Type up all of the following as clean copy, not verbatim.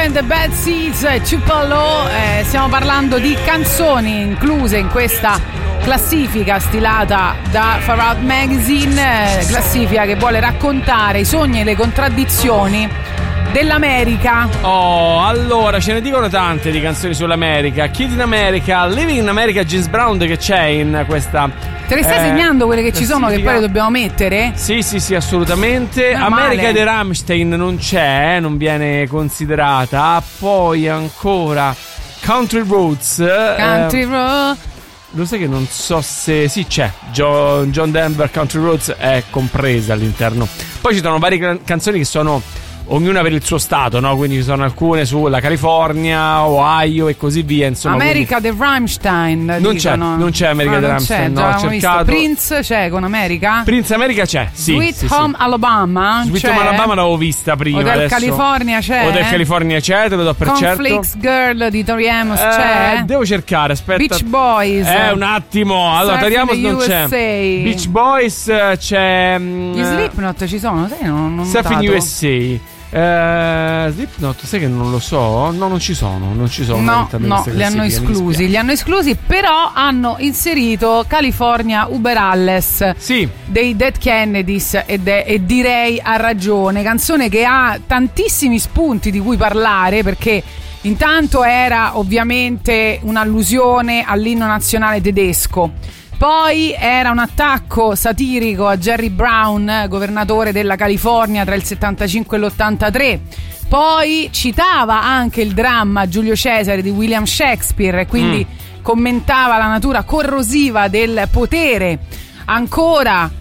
and the Bad Seeds, Tupelo. Stiamo parlando di canzoni incluse in questa classifica stilata da Far Out Magazine, classifica che vuole raccontare i sogni e le contraddizioni dell'America. Oh, allora ce ne dicono tante di canzoni sull'America. Kid in America, Living in America, James Brown, che c'è in questa. Te le stai segnando quelle che ci sono, che poi le dobbiamo mettere? Sì, assolutamente. No, America male. di Rammstein non c'è, non viene considerata. Poi ancora Country Roads. Country Road. Lo sai che non so se... Sì, c'è John Denver, Country Roads è compresa all'interno. Poi ci sono varie canzoni che sono ognuna per il suo stato, no? Quindi ci sono alcune sulla California, Ohio e così via, insomma. America di Rammstein. Non c'è America di Rammstein, no, ho cercato. Prince c'è con America? Prince America c'è, sì. Sweet Home Alabama. Sweet Home Alabama l'avevo vista prima. Hotel California c'è? Hotel California c'è, te lo do per Conflicts certo. Girl di Tori Amos c'è? Devo cercare, aspetta. Beach Boys. Un attimo. Allora, Tori Amos non c'è. Beach Boys c'è. Gli Slipknot ci sono? Sai, non Surf in USA. Slipknot, sai che non lo so? No, non ci sono. No, li hanno esclusi. Li hanno esclusi, però hanno inserito California Uber Alles, sì, dei Dead Kennedys e direi a ragione. Canzone che ha tantissimi spunti di cui parlare, perché intanto era ovviamente un'allusione all'inno nazionale tedesco. Poi era un attacco satirico a Jerry Brown, governatore della California tra il 75 e l'83. Poi citava anche il dramma Giulio Cesare di William Shakespeare, quindi commentava la natura corrosiva del potere. Ancora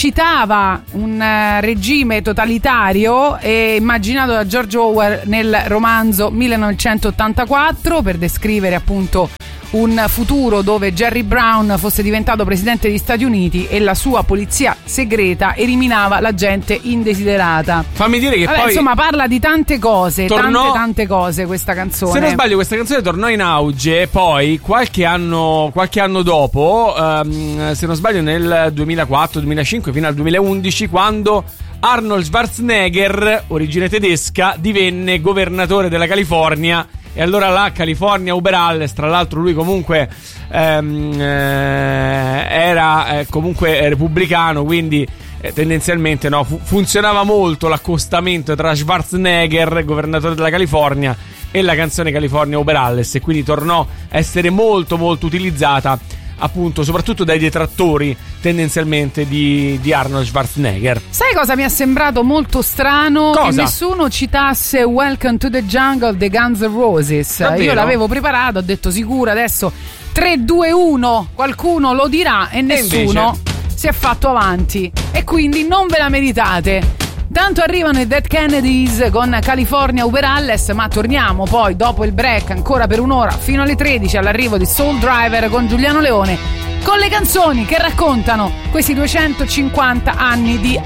citava un regime totalitario immaginato da George Orwell nel romanzo 1984 per descrivere appunto un futuro dove Jerry Brown fosse diventato presidente degli Stati Uniti e la sua polizia segreta eliminava la gente indesiderata. Fammi dire che poi insomma parla di tante cose, tante cose questa canzone. Se non sbaglio questa canzone tornò in auge poi qualche anno dopo, se non sbaglio nel 2004-2005 fino al 2011, quando Arnold Schwarzenegger, origine tedesca, divenne governatore della California. E allora la California Uber Alles, tra l'altro lui comunque era comunque repubblicano, quindi tendenzialmente no, funzionava molto l'accostamento tra Schwarzenegger, governatore della California, e la canzone California Uber Alles, e quindi tornò a essere molto molto utilizzata appunto soprattutto dai detrattori tendenzialmente di Arnold Schwarzenegger. Sai cosa mi è sembrato molto strano? Cosa? Che nessuno citasse Welcome to the Jungle dei Guns N' Roses. Davvero? Io l'avevo preparato, ho detto sicuro adesso 3, 2, 1 qualcuno lo dirà e nessuno si è fatto avanti, e quindi non ve la meritate. Tanto arrivano i Dead Kennedys con California Uber Alles, ma torniamo poi dopo il break ancora per un'ora fino alle 13 all'arrivo di Soul Driver con Giuliano Leone, con le canzoni che raccontano questi 250 anni di